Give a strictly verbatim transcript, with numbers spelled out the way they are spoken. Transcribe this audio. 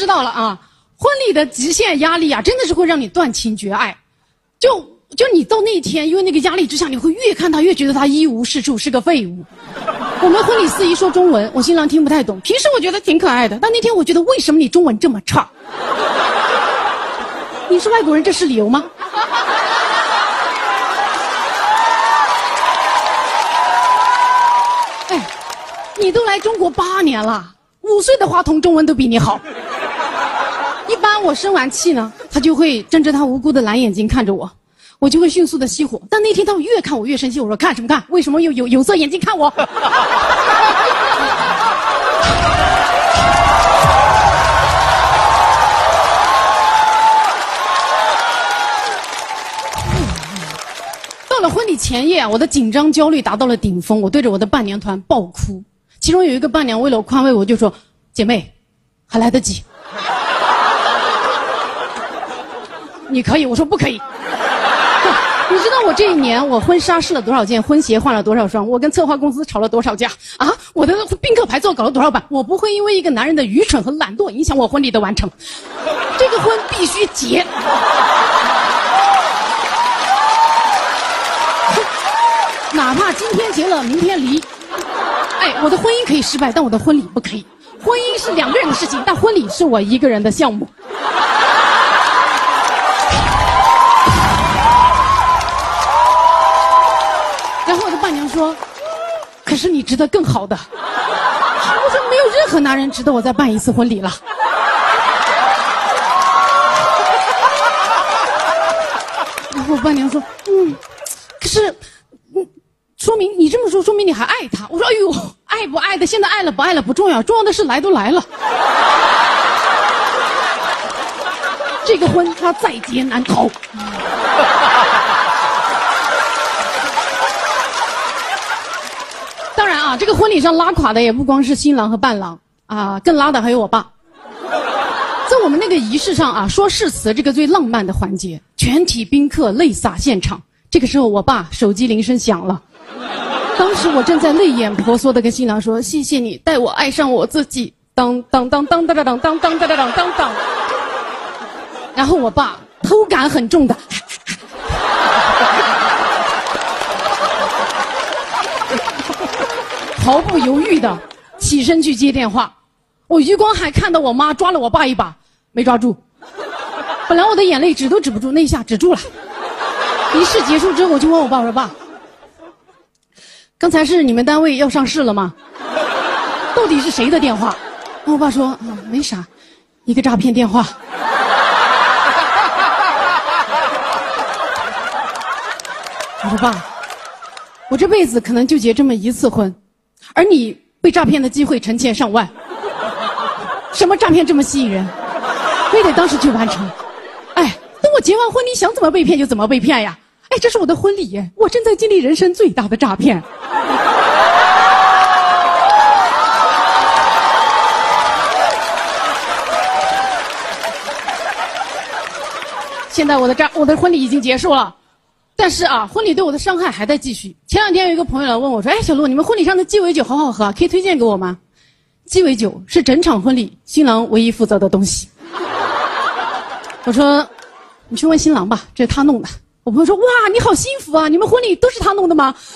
知道了啊，婚礼的极限压力啊，真的是会让你断情绝爱。就就你到那一天，因为那个压力之下，你会越看他越觉得他一无是处，是个废物。我们婚礼司仪说中文，我新郎听不太懂。平时我觉得挺可爱的，但那天我觉得为什么你中文这么差？你是外国人，这是理由吗？哎，你都来中国八年了，五岁的话筒中文都比你好。一般我生完气呢，他就会睁着他无辜的蓝眼睛看着我，我就会迅速的熄火。但那天他越看我越生气，我说看什么看？为什么有有有色眼镜看我？到了婚礼前夜啊，我的紧张焦虑达到了顶峰，我对着我的伴娘团爆哭。其中有一个伴娘为了宽慰我，就说：“姐妹，还来得及。”你可以，我说不可以。你知道我这一年我婚纱试了多少件，婚鞋换了多少双，我跟策划公司吵了多少架啊？我的宾客排座搞了多少版？我不会因为一个男人的愚蠢和懒惰影响我婚礼的完成。这个婚必须结。哪怕今天结了，明天离。哎，我的婚姻可以失败，但我的婚礼不可以。婚姻是两个人的事情，但婚礼是我一个人的项目。然后我的伴娘说：“可是你值得更好的。”我说：“没有任何男人值得我再办一次婚礼了。”然后我伴娘说：“嗯，可是，嗯，说明你这么说，说明你还爱他。”我说：“哎呦，爱不爱的，现在爱了不爱了不重要，重要的是来都来了。这个婚他在劫难逃。”当然啊，这个婚礼上拉垮的也不光是新郎和伴郎啊，更拉的还有我爸。在我们那个仪式上啊，说誓词这个最浪漫的环节，全体宾客泪洒现场。这个时候，我爸手机铃声响了。当时我正在泪眼婆娑的跟新郎说：“谢谢你带我爱上我自己。”当当当当当当当当当当当当当。然后我爸偷感很重的。毫不犹豫的起身去接电话，我余光还看到我妈抓了我爸一把，没抓住。本来我的眼泪止都止不住，那一下止住了。仪式结束之后，我就问我爸，我说：“爸，刚才是你们单位要上市了吗？到底是谁的电话？”然后我爸说：“啊，没啥，一个诈骗电话。”我说：“爸，我这辈子可能就结这么一次婚。而你被诈骗的机会成千上万，什么诈骗这么吸引人，非得当时去完成？哎，等我结完婚，你想怎么被骗就怎么被骗呀！哎，这是我的婚礼耶，我正在经历人生最大的诈骗。”现在我的诈我的婚礼已经结束了。但是啊，婚礼对我的伤害还在继续。前两天有一个朋友来问我说：“哎，小陆，你们婚礼上的鸡尾酒好好喝啊，可以推荐给我吗？”鸡尾酒是整场婚礼新郎唯一负责的东西。我说：“你去问新郎吧，这是他弄的。”我朋友说：“哇，你好幸福啊，你们婚礼都是他弄的吗？”